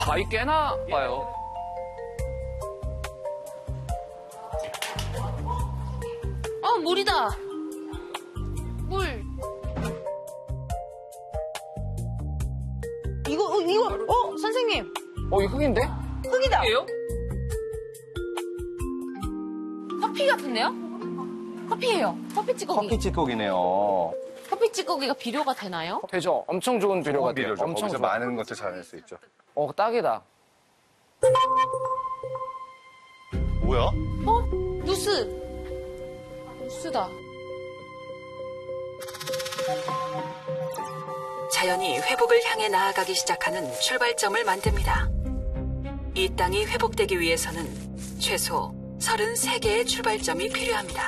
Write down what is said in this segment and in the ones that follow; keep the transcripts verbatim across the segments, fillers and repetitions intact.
바위 꽤나 봐요. 어, 물이다. 물. 이거, 어, 이거, 어, 선생님. 어, 이거 흙인데? 흙이다. 흙이에요? 커피 같은데요? 커피예요. 커피 찌꺼기. 커피 찌꺼기네요. 커피 찌꺼기가 비료가 되나요? 되죠. 엄청 좋은 비료가 좋은 돼요. 비료죠. 엄청 거기서 좋아. 많은 것을 찾아낼 수 있죠. 어, 딱이다. 뭐야? 어? 누스. 누스다. 자연이 회복을 향해 나아가기 시작하는 출발점을 만듭니다. 이 땅이 회복되기 위해서는 최소 서른세 개의 출발점이 필요합니다.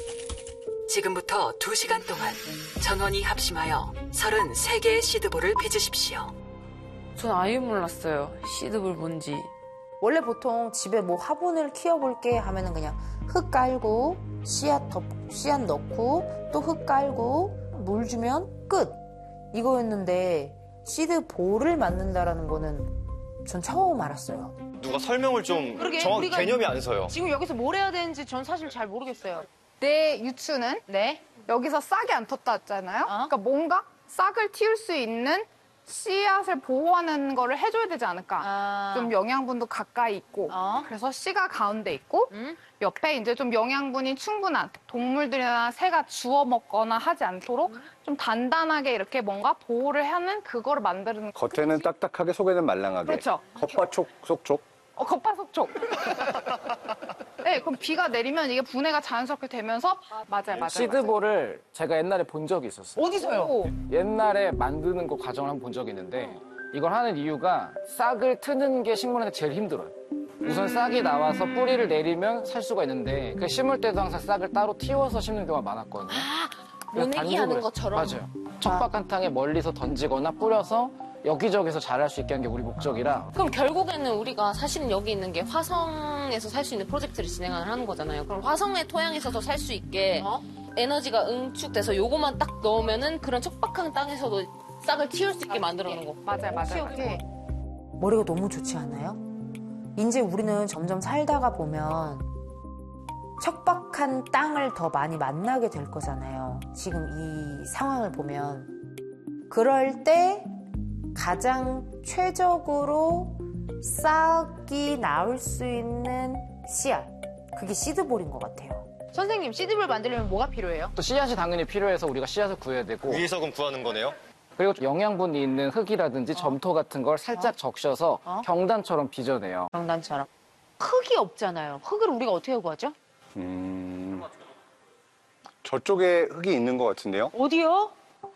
지금부터 두 시간 동안 전원이 합심하여 서른세 개의 시드볼을 빚으십시오. 전 아예 몰랐어요. 시드볼 뭔지. 원래 보통 집에 뭐 화분을 키워볼게 하면은 그냥 흙 깔고 씨앗 덮, 씨앗 넣고 또 흙 깔고 물 주면 끝. 이거였는데 시드볼을 만든다라는 거는 전 처음 알았어요. 누가 설명을 좀 그러게, 정확히 우리가 개념이 안 서요. 지금 여기서 뭘 해야 되는지 전 사실 잘 모르겠어요. 내 유추는 네? 여기서 싹이 안 텄다 했잖아요. 어? 그러니까 뭔가 싹을 틔울 수 있는 씨앗을 보호하는 거를 해줘야 되지 않을까. 아. 좀 영양분도 가까이 있고. 어? 그래서 씨가 가운데 있고 음? 옆에 이제 좀 영양분이 충분한 동물들이나 새가 주워 먹거나 하지 않도록 좀 단단하게 이렇게 뭔가 보호를 하는 그거를 만드는 거. 겉에는 딱딱하게, 속에는 말랑하게. 그렇죠. 겉바촉, 속촉. 어, 겉바속촉. 네, 그럼 비가 내리면 이게 분해가 자연스럽게 되면서 맞아요, 맞아요. 시드볼을 제가 옛날에 본 적이 있었어요. 어디서요? 오. 옛날에 만드는 거 과정을 한번 본 적이 있는데 이걸 하는 이유가 싹을 트는 게 식물한테 제일 힘들어요. 우선 싹이 나와서 뿌리를 내리면 살 수가 있는데 그 심을 때도 항상 싹을 따로 틔워서 심는 경우가 많았거든요. 그래서 모내기 반죽을 하는 했어요. 것처럼? 맞아요. 척박한탕에 멀리서 던지거나 뿌려서 여기저기서 자랄 수 있게 한 게 우리 목적이라. 그럼 결국에는 우리가 사실은 여기 있는 게 화성에서 살 수 있는 프로젝트를 진행하는 거잖아요. 그럼 화성의 토양에서도 살 수 있게 어? 에너지가 응축돼서 요거만 딱 넣으면은 그런 척박한 땅에서도 싹을 틔울 수 있게 만들어 놓은 거. 맞아요, 맞아요. 오케이. 머리가 너무 좋지 않아요? 이제 우리는 점점 살다가 보면 척박한 땅을 더 많이 만나게 될 거잖아요. 지금 이 상황을 보면. 그럴 때 가장 최적으로 싹이 나올 수 있는 씨앗. 그게 시드볼인 것 같아요. 선생님, 시드볼 만들려면 뭐가 필요해요? 또 씨앗이 당연히 필요해서 우리가 씨앗을 구해야 되고 위에서 그럼 구하는 거네요? 그리고 영양분이 있는 흙이라든지 어. 점토 같은 걸 살짝 어. 적셔서 어? 경단처럼 빚어내요. 경단처럼. 흙이 없잖아요. 흙을 우리가 어떻게 구하죠? 음. 저쪽에 흙이 있는 것 같은데요? 어디요?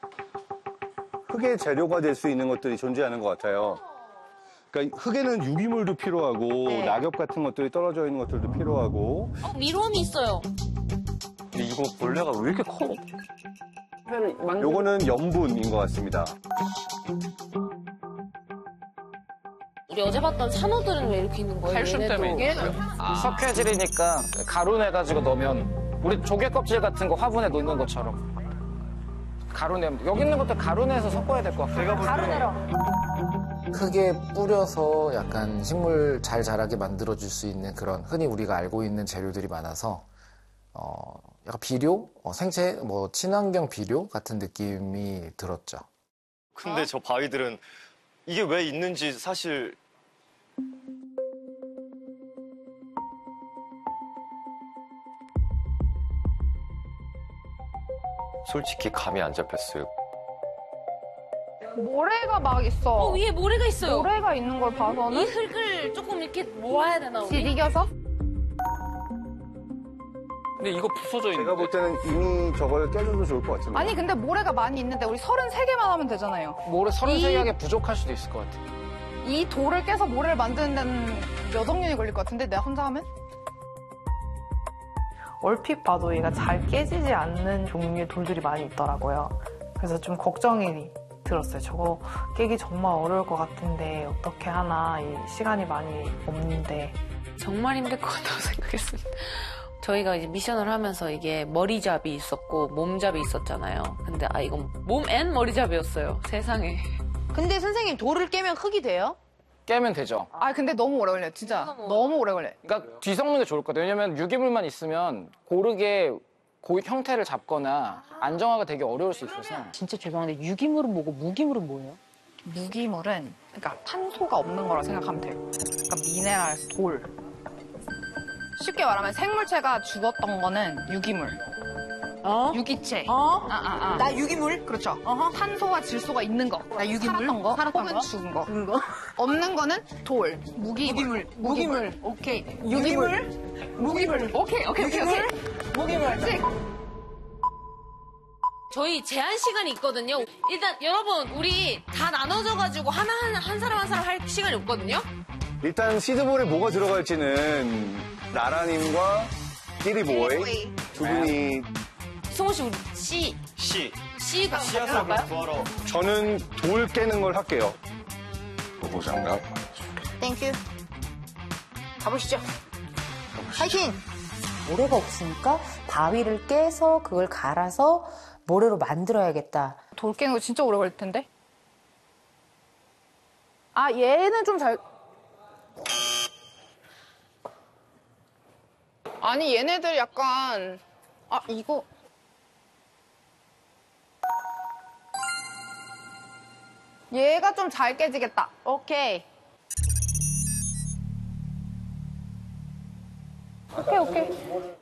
흙의 재료가 될 수 있는 것들이 존재하는 것 같아요. 그러니까 흙에는 유기물도 필요하고 네. 낙엽 같은 것들이 떨어져 있는 것들도 필요하고. 어, 미롬이 있어요. 근데 이거 벌레가 왜 이렇게 커? 요거는 염분인 것 같습니다. 우리 어제 봤던 산호들은 왜 이렇게 있는 거예요? 칼슘 얘네도. 때문에 얘네도. 석회질이니까 가루 내가지고 넣으면 우리 조개 껍질 같은 거 화분에 넣는 것처럼 가루 내면 여기 있는 것도 가루 내서 섞어야 될 것 같아요. 가루 내러. 흙에 뿌려서 약간 식물 잘 자라게 만들어줄 수 있는 그런 흔히 우리가 알고 있는 재료들이 많아서 어, 약간 비료, 어, 생체, 뭐 친환경 비료 같은 느낌이 들었죠. 근데 저 바위들은 이게 왜 있는지 사실 솔직히 감이 안 잡혔어요. 모래가 막 있어. 어, 위에 모래가 있어요. 모래가 있는 걸 이 봐서는 흙을 조금 이렇게 모아야 되나, 우리? 디디겨서 근데 이거 부서져 제가 볼 때는 이미 저걸 깨줘도 좋을 것 같은데. 아니 근데 모래가 많이 있는데 우리 서른세 개만 하면 되잖아요. 모래 서른세 개가 부족할 수도 있을 것 같아요. 이 돌을 깨서 모래를 만드는 데는 몇 억 년이 걸릴 것 같은데 내가 혼자 하면? 얼핏 봐도 얘가 잘 깨지지 않는 종류의 돌들이 많이 있더라고요. 그래서 좀 걱정이 들었어요. 저거 깨기 정말 어려울 것 같은데 어떻게 하나, 이 시간이 많이 없는데. 정말 힘들 것 같다고 생각했습니다. 저희가 이제 미션을 하면서 이게 머리잡이 있었고 몸잡이 있었잖아요. 근데 아 이건 몸 앤 머리잡이였어요. 세상에. 근데 선생님, 돌을 깨면 흙이 돼요? 깨면 되죠. 아 근데 너무 오래 걸려요. 진짜 너무 오래 걸려요. 그러니까 뒤섞는 게 좋을 것 같아요. 왜냐면 유기물만 있으면 고르게 고익 형태를 잡거나 안정화가 되게 어려울 수 있어서. 진짜 죄송한데 유기물은 뭐고 무기물은 뭐예요? 무기물은 그러니까 탄소가 없는 거라고 생각하면 돼요. 그러니까 미네랄, 돌. 쉽게 말하면 생물체가 죽었던 거는 유기물. 어? 유기체. 어? 아, 아, 아. 나 유기물? 그렇죠. 탄소와 질소가 있는 거. 나 유기물? 살았던 거, 살았던 혹은 거? 죽은 거. 그런 거? 없는 거는 돌, 무기물. 무기물. 무기물. 오케이. 유기물? 무기물. 오케이, 오케이, 오케이, 오케이. 무기물. 저희 제한 시간이 있거든요. 일단 여러분 우리 다 나눠져가지고 하나하나 한 사람 한 사람 할 시간이 없거든요. 일단 시드볼에 뭐가 들어갈지는 나라님과 끼리보이 두 분이 성호 씨 우리 C 씨. C가 씨앗을 구하러. 저는 돌 깨는 걸 할게요. 보장갑. 땡큐. 가보시죠. 파이팅! 모래가 없으니까 바위를 깨서 그걸 갈아서 모래로 만들어야겠다. 돌 깨는 거 진짜 오래 걸릴 텐데. 아, 얘는 좀 잘. 아니, 얘네들 약간. 아, 이거. 얘가 좀 잘 깨지겠다. 오케이. 오케이, 오케이.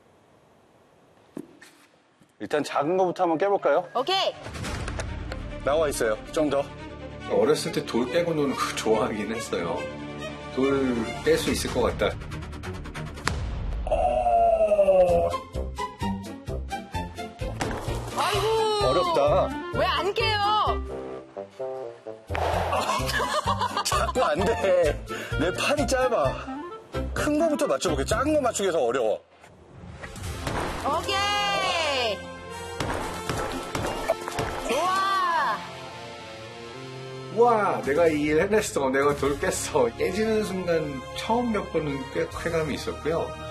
일단 작은 거부터 한번 깨볼까요? 오케이! 나와 있어요. 좀 더. 어렸을 때 돌 깨고 노는 거 좋아하긴 했어요. 돌 깰 수 있을 것 같다. 아이고 어렵다. 왜 안 깨요? 자꾸 안 돼. 내 팔이 짧아. 큰 거부터 맞춰볼게. 작은 거 맞추기 더 어려워. 오케이! 좋아! 와, 내가 이 일 해냈어. 내가 돌 깼어. 깨지는 순간 처음 몇 번은 꽤 쾌감이 있었고요.